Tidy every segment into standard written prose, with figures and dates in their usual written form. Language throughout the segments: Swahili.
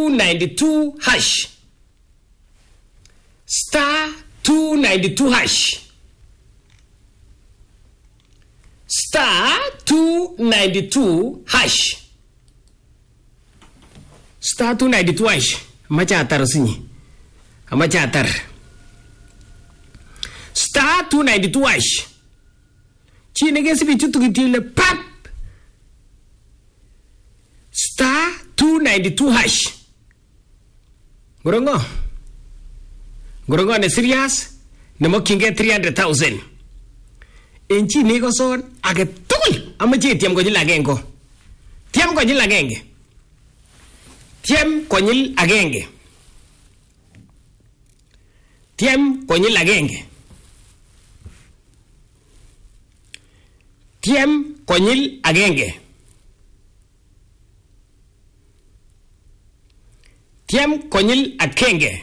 292 hash. Star 292 hash. Star 292 hash. Star 292 hash. Machatar sinyi. Amachatar. Star 292 hash. Chine gesi bichutu kitile pap. Star 292 hash. Gorongo ne serious. Nemo kinge 300,000. Enchi niko son age tukul. Amache tiam konyil agenge. Tiam konyil agenge. Tiam konyil agenge. Tiam konyil agenge. Tiam konyil agenge. Tiam konyil agenge.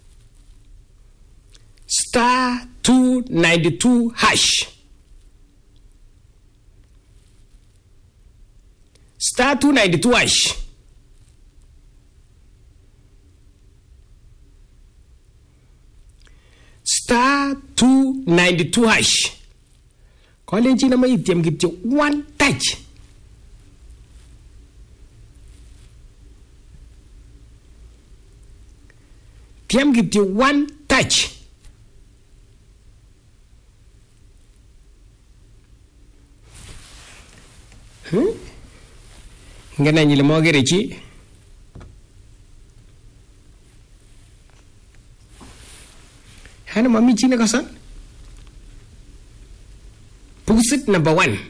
Star 292 hash. Star 292 hash. Star 292 hash. Calling China may tiam get you one touch. Tiam get you one touch. Ngana nyile mogere chi. Hana mami China kasan. Pusit number 1.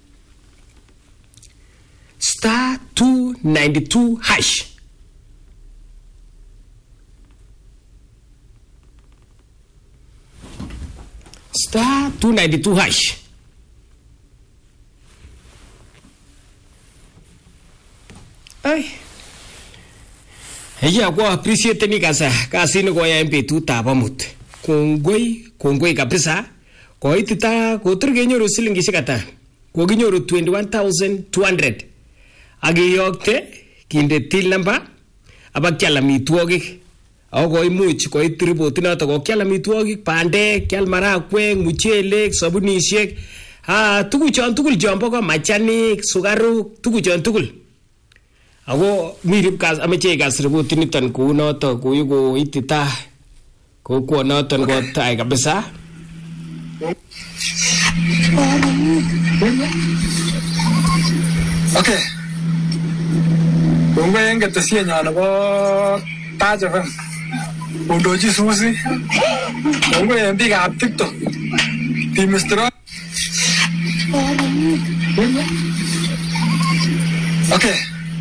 Star 292 hash. Star 292 hash. Ay. Heja kwa appreciate ni kasi ni kwa ya MP2 tabamut. Kongoi kabisa. Kwa itita koturge nyoru silingi sikata. Kwa ginyoru 21,200. Agi yokte kinde till number abakyala mitwogik. Ako kwa imuch kwa itripoti nato kwa kyala mitwogik pandek, kyal marakwek, muchelek, sabunishek. Tukuchon tugul jombo kwa machanik, sugaruk, tukuchon tugul. Ako mirip kas ameche kas ripoti niton ku noto ku yuko itita ko kwa noton ko tai kabisa. Okay. Kung may ang katasiyan niya na po taja fan. Udoji susi. Kung may ang biga aptik to. Di Mr. Okay.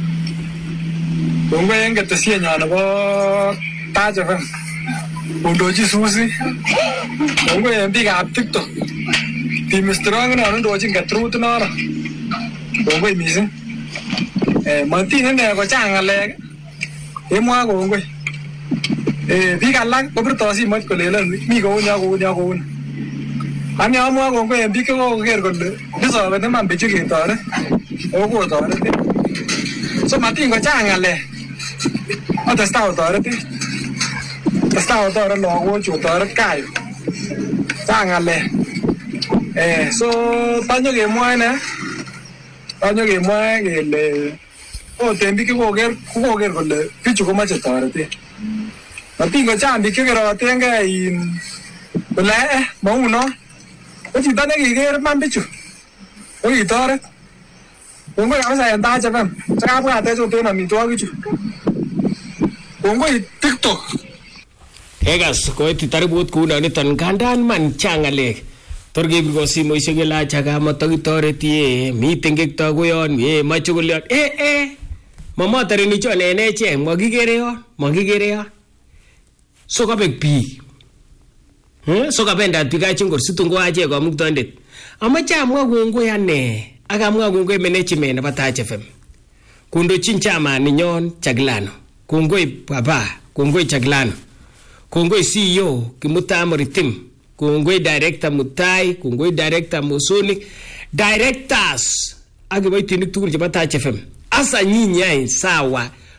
Kung may ang katasiyan niya na po taja fan. Udoji susi. Kung may ang biga aptik to. Di Mr. Ang na doji katruto na. Kung may misi. Mantin na ko changa le. Mo ko ngoi. Di kalang ko berto si mat ko le mi ko nya ko. Anya mo ko ngoi bi ko ger ko le. Biso ba man bi chi to ne. O ko to ne. So mantin ko changa le. O ta sta to ne. Ta sta to ne lo ko chu to ne kai. Changa le. So tanyo ge mo ne. Tanyo ge mo ge le. Oh, tembi ke koger kole pichu ko mache tarate. Matingo chambi ke gero tenga in bele mo uno. Ko ti tane ke ger man pichu. O i tare. Kongo ya sa enda cha pam. Cha ba ta so to na mi to gichu. Kongo i TikTok. Egas ko ti tare bot ku na ni tan gandan man changale. Torge ko si mo isegela chaga matogi toreti meeting ke to go yon machu go Mama tare ni cho nene che magigere yo. So ka bek pi. So ka benda piga chingor situngo aje ko muktondet. Amacha amwa gongo yane. Aga amwa gongo management bata FM. Kundo chinchama ni nyon chaglano. Kongoi baba, kongoi chaglano. Kongoi CEO Kimuta Moritim. Kongoi director Mutai, kongoi director Musoni. Directors. Agi boy tinik tukur bata FM. Asa nyinyai sawa